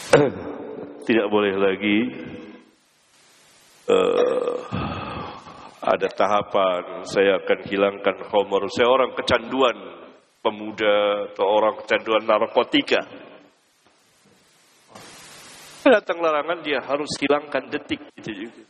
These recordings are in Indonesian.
Tidak boleh lagi ada tahapan saya akan hilangkan khamr. Saya orang kecanduan pemuda atau orang kecanduan narkotika. Datang larangan dia harus hilangkan detik itu juga.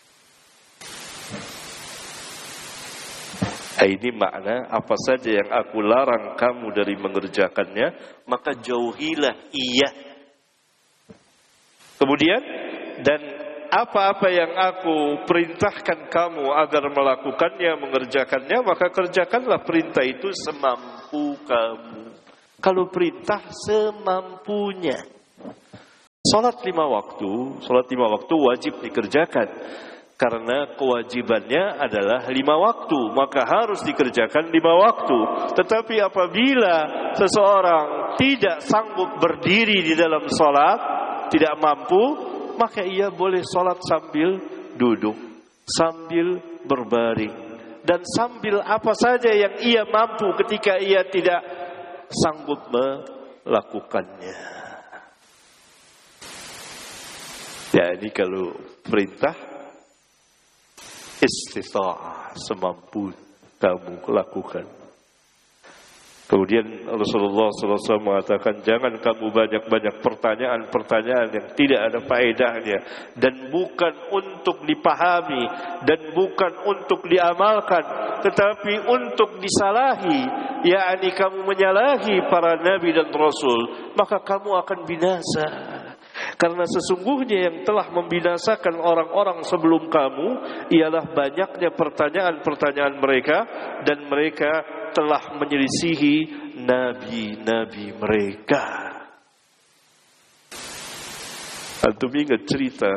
Ini makna apa saja yang aku larang kamu dari mengerjakannya, maka jauhilah ia. Kemudian, dan apa-apa yang aku perintahkan kamu agar melakukannya, mengerjakannya, maka kerjakanlah perintah itu semampu kamu. Kalau perintah semampunya. Salat 5 waktu wajib dikerjakan. Karena kewajibannya adalah 5 waktu, maka harus dikerjakan 5 waktu. Tetapi apabila seseorang tidak sanggup berdiri di dalam salat, tidak mampu, maka ia boleh salat sambil duduk, sambil berbaring, dan sambil apa saja yang ia mampu ketika ia tidak sanggup melakukannya. Ya, ini kalau perintah istita'ah, semampu kamu lakukan. Kemudian Rasulullah SAW mengatakan, jangan kamu banyak-banyak pertanyaan-pertanyaan yang tidak ada faedahnya, dan bukan untuk dipahami, dan bukan untuk diamalkan, tetapi untuk disalahi. yakni kamu menyalahi para nabi dan rasul, maka kamu akan binasa. Karena sesungguhnya yang telah membinasakan orang-orang sebelum kamu ialah banyaknya pertanyaan-pertanyaan mereka, dan mereka telah menyelisihi nabi-nabi mereka. Antum ingat cerita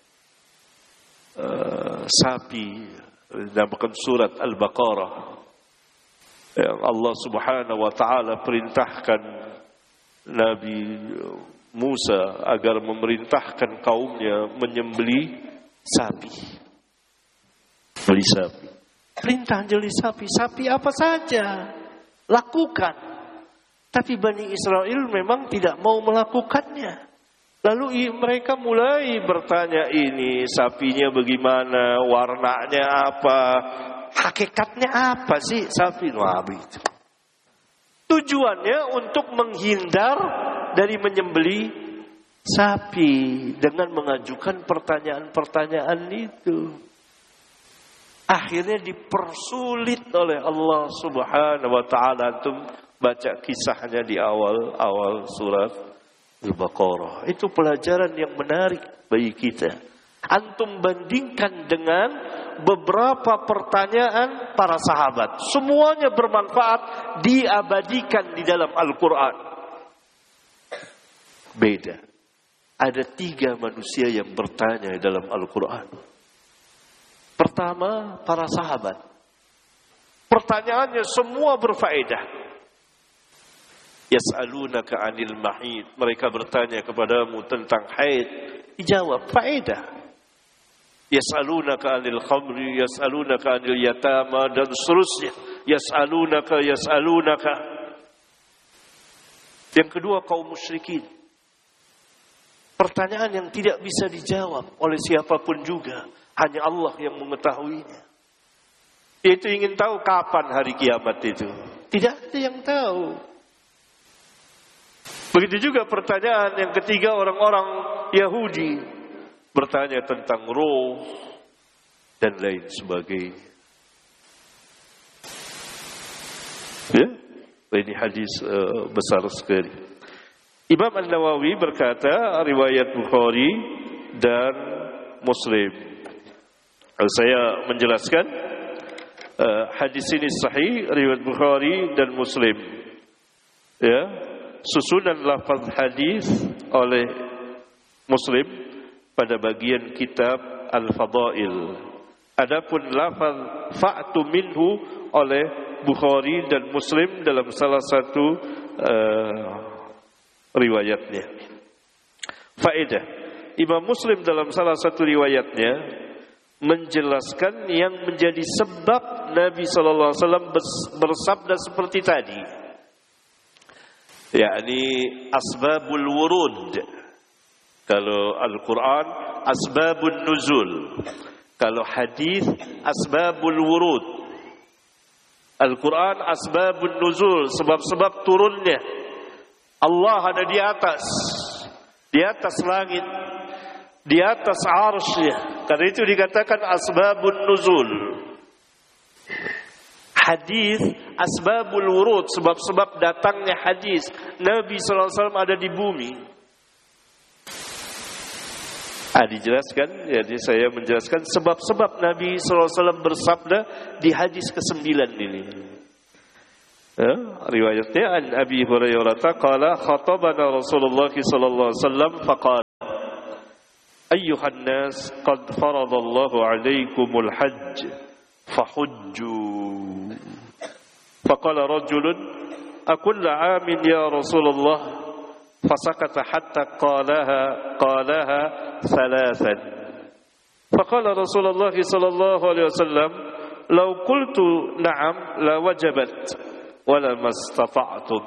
sapi dalam surat Al-Baqarah yang Allah Subhanahu wa taala perintahkan Nabi Musa agar memerintahkan kaumnya menyembelih sapi. Beli sapi. Perintah jeli sapi. Sapi apa saja lakukan. Tapi Bani Israel memang tidak mau melakukannya. Lalu mereka mulai bertanya, ini sapinya bagaimana, warnanya apa, hakikatnya apa sih sapi? Wah, begitu. Tujuannya untuk menghindar dari menyembelih sapi dengan mengajukan pertanyaan-pertanyaan itu. Akhirnya dipersulit oleh Allah Subhanahu wa taala. Antum baca kisahnya di awal surat Al-Baqarah. Itu pelajaran yang menarik bagi kita. Antum bandingkan dengan beberapa pertanyaan para sahabat. Semuanya bermanfaat, diabadikan di dalam Al-Quran. Beda. Ada 3 manusia yang bertanya dalam Al-Quran. Pertama, para sahabat. Pertanyaannya semua berfaedah. Yas'alunaka 'anil mahid. Mereka bertanya kepadamu tentang haid. Dijawab, faedah. Yas'alunaka 'anil khamri, yas'alunaka 'anil yatama, dan seterusnya. Yas'alunaka. Yang kedua, kaum musyrikin. Pertanyaan yang tidak bisa dijawab oleh siapapun juga. Hanya Allah yang mengetahuinya. Yaitu ingin tahu kapan hari kiamat itu. Tidak ada yang tahu. Begitu juga pertanyaan yang ketiga, orang-orang Yahudi bertanya tentang roh dan lain sebagainya. Ya, ini hadis besar sekali. Imam An-Nawawi berkata, riwayat Bukhari dan Muslim. Saya menjelaskan hadis ini sahih, riwayat Bukhari dan Muslim. Ya, susunan lafaz hadis oleh Muslim pada bagian kitab Al-Fadail. Adapun lafaz fa'tu minhu oleh Bukhari dan Muslim dalam salah satu riwayatnya. Faedah, Imam Muslim dalam salah satu riwayatnya menjelaskan yang menjadi sebab Nabi sallallahu alaihi wasallam bersabda seperti tadi. Yakni asbabul wurud, Kalau Al-Quran asbabun nuzul, kalau hadis asbabul wurud. Al-Quran asbabun nuzul, sebab-sebab turunnya. Allah ada di atas langit, di atas arsy-Nya. Karena itu dikatakan asbabun nuzul. Hadis asbabul wurud, sebab-sebab datangnya hadis. Nabi sallallahu alaihi wasallam ada di bumi. Dijelaskan, jadi saya menjelaskan sebab-sebab Nabi sallallahu alaihi wasallam bersabda di hadis ke-9 ini. Riwayatnya an Abi Hurairah qala khatabana Rasulullah sallallahu alaihi wasallam faqala ayyuhan nas qad faradallahu alaikumul hajj fahujju. Faqala rajulun akulla 'amin ya Rasulullah, fasakata hatta qalaha thalathan. Faqala Rasulullah sallallahu alaihi wasallam law qultu na'am la wajabat wa la mastata'tum.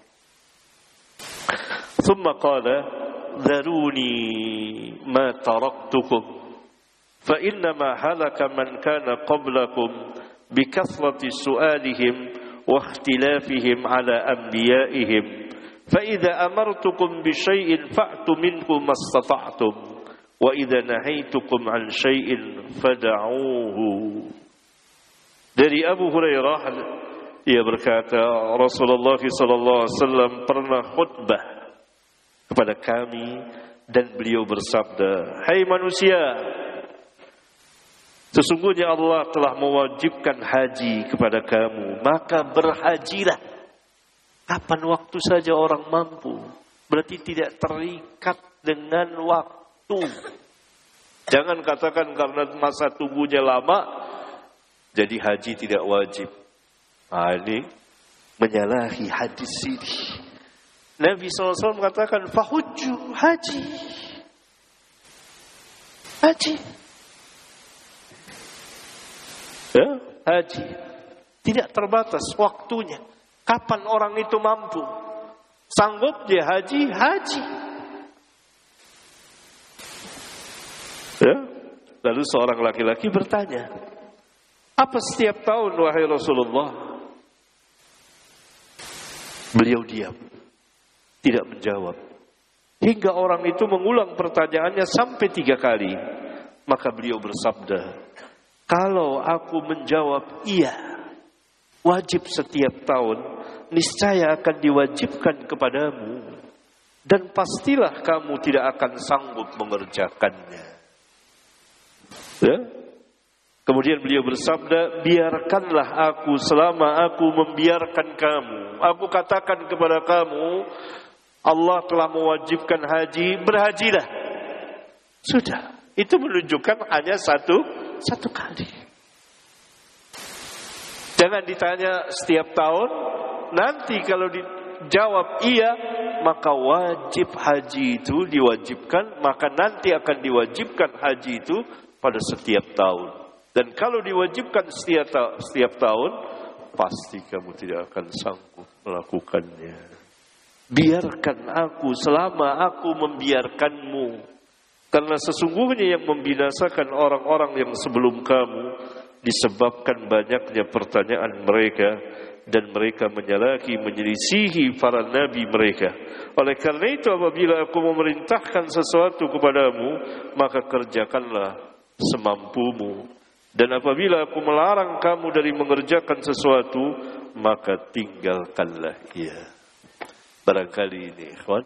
Thumma qala dharuni ma taraktukum fa innama halaka man kana qablakum bikathrati su'alihim wa ikhtilafihim ala anbiya'ihim fa idza amartukum bi syai'in fa'tu minhu mastata'tum wa idza nahaitukum an syai'in fad'uuhu. Dari Abu Hurairah, ia berkata Rasulullah sallallahu alaihi wasallam pernah khutbah kepada kami dan beliau bersabda, "Hai manusia, sesungguhnya Allah telah mewajibkan haji kepada kamu, maka berhajilah kapan waktu saja orang mampu." Berarti tidak terikat dengan waktu. Jangan katakan karena masa tunggunya lama jadi haji tidak wajib. Ini menyalahi hadis ini. Nabi SAW mengatakan fahujju, haji. Haji tidak terbatas waktunya. Kapan orang itu mampu, sanggup dia haji. Lalu seorang laki-laki bertanya, apa setiap tahun wahai Rasulullah? Beliau diam, tidak menjawab. Hingga orang itu mengulang pertanyaannya sampai 3 kali. Maka beliau bersabda, kalau aku menjawab iya, wajib setiap tahun, niscaya akan diwajibkan kepadamu. Dan pastilah kamu tidak akan sanggup mengerjakannya. Kemudian beliau bersabda, biarkanlah aku selama aku membiarkan kamu. Aku katakan kepada kamu, Allah telah mewajibkan haji, berhajilah. Sudah, itu menunjukkan hanya satu kali. Jangan ditanya setiap tahun. Nanti kalau dijawab iya, maka wajib haji itu diwajibkan. Maka nanti akan diwajibkan haji itu pada setiap tahun. Dan kalau diwajibkan setiap tahun, pasti kamu tidak akan sanggup melakukannya. Biarkan aku selama aku membiarkanmu. Karena sesungguhnya yang membinasakan orang-orang yang sebelum kamu disebabkan banyaknya pertanyaan mereka dan mereka menyelisihi para nabi mereka. Oleh karena itu apabila aku memerintahkan sesuatu kepadamu, maka kerjakanlah semampumu. Dan apabila aku melarang kamu dari mengerjakan sesuatu, maka tinggalkanlah ia. Barangkali ini, ikhwan,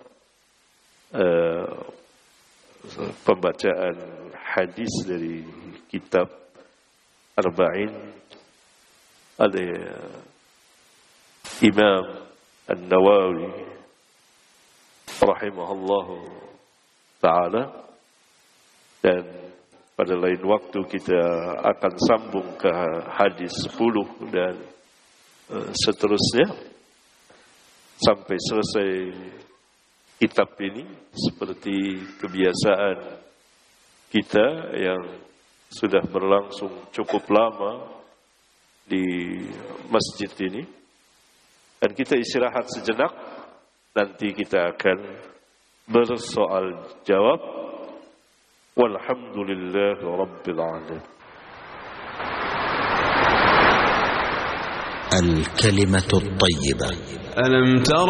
pembacaan hadis dari kitab Arba'in oleh Imam An-Nawawi rahimahullahu ta'ala. Dan pada lain waktu kita akan sambung ke hadis 10 dan seterusnya sampai selesai kitab ini, seperti kebiasaan kita yang sudah berlangsung cukup lama di masjid ini. Dan kita istirahat sejenak, nanti kita akan bersoal jawab. Walhamdulillahi Rabbil Alamin. الكلمة الطيبة. ألم تر